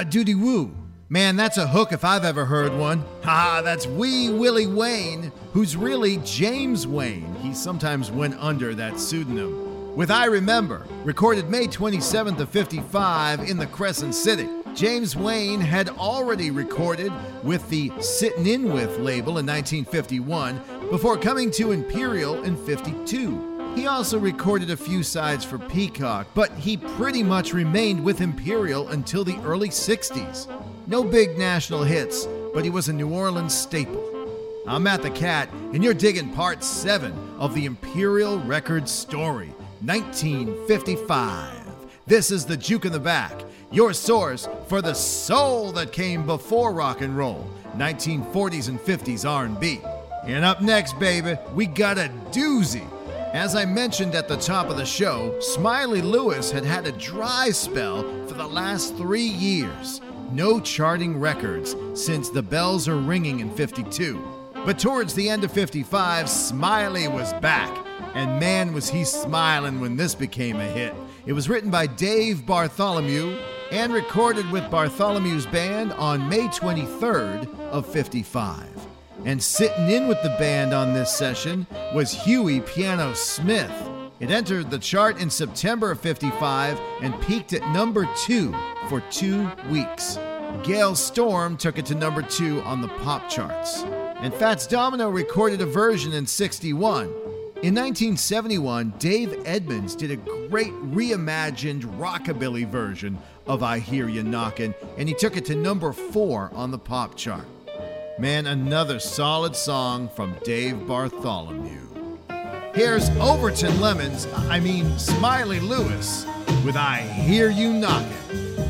a doody woo. Man, that's a hook if I've ever heard one. Ha, that's Wee Willie Wayne, who's really James Wayne. He sometimes went under that pseudonym. With I Remember, recorded May 27th of 55 in the Crescent City. James Wayne had already recorded with the Sittin' In With label in 1951 before coming to Imperial in 52. He also recorded a few sides for Peacock, but he pretty much remained with Imperial until the early 60s. No big national hits, but he was a New Orleans staple. I'm Matt the Cat, and you're digging part 7 of the Imperial Records story, 1955. This is the Juke in the Back, your source for the soul that came before rock and roll, 1940s and 50s R&B. And up next, baby, we got a doozy. As I mentioned at the top of the show, Smiley Lewis had had a dry spell for the last 3 years. No charting records since The Bells Are Ringing in 52. But towards the end of 55, Smiley was back. And man, was he smiling when this became a hit. It was written by Dave Bartholomew and recorded with Bartholomew's band on May 23rd of 55. And sitting in with the band on this session was Huey Piano Smith. It entered the chart in September of 55 and peaked at number 2 for 2 weeks. Gale Storm took it to number 2 on the pop charts. And Fats Domino recorded a version in 61. In 1971, Dave Edmunds did a great reimagined rockabilly version of I Hear You Knockin', and he took it to number 4 on the pop chart. Man, another solid song from Dave Bartholomew. Here's Smiley Lewis with I Hear You Knockin'.